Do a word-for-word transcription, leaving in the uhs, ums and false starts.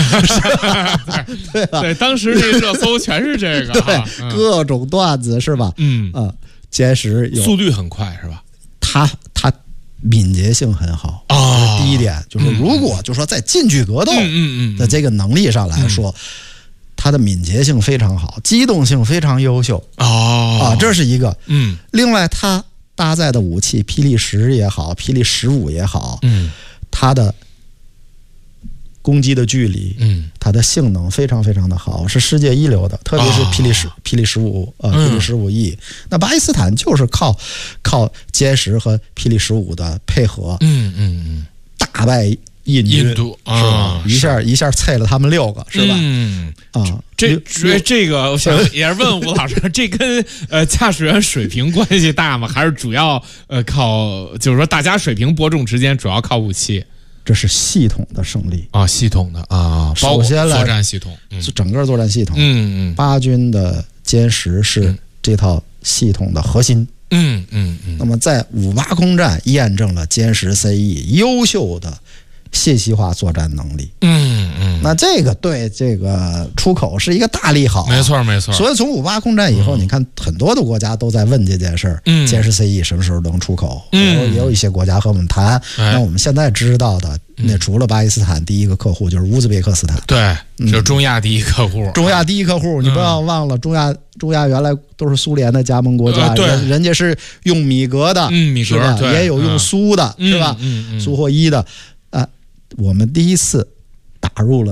对吧？ 对，当时这热搜全是这个， 对， 嗯、 各种段子是吧？ 嗯啊，歼十有速率很快是吧？ 他他敏捷性很好啊、哦。第一点就是，如果就说在近距格斗的这个能力上来说，嗯嗯嗯嗯、他的敏捷性非常好，机动性非常优秀哦啊，这是一个。 嗯， 另外他搭载的武器，霹雳十也好，霹雳十五也好， 嗯， 它的攻击的距离， 嗯， 它的性能非常非常的好，是世界一流的，特别是霹雳十、哦、霹雳十五呃，霹雳十五 E、嗯。那巴基斯坦就是靠靠歼十和霹雳十五的配合， 嗯嗯嗯， 大败印军， 印度是吧？ 啊、 一下一下啐了他们六个，是吧？ 嗯啊， 这这这个，我想也是问吴老师，这跟呃驾驶员水平关系大吗？还是主要呃靠，就是说大家水平伯仲之间，主要靠武器？ 这是系统的胜利啊，系统的啊， 首先来作战系统， 嗯、整个作战系统， 嗯嗯， 巴军的歼十是这套系统的核心， 嗯嗯嗯。 那么在五八空战验证了歼十 C E 优秀的信息化作战能力， 嗯嗯， 那这个对这个出口是一个大利好、啊， 没错没错。 所以从五八空战以后、嗯，你看很多的国家都在问这件事儿， 嗯， 歼十 C E 什么时候能出口？ 嗯， 也有一些国家和我们谈。 哎、 那我们现在知道的，那除了巴基斯坦，第一个客户就是乌兹别克斯坦， 对，就是中亚第一客户。 嗯、中亚第一客户，你不要忘了，中亚中亚原来都是苏联的加盟国家， 呃、对人，人家是用米格的， 嗯，米格是吧？也有用苏的， 嗯、 是吧？ 嗯嗯， 苏货一的。我们第一次打入了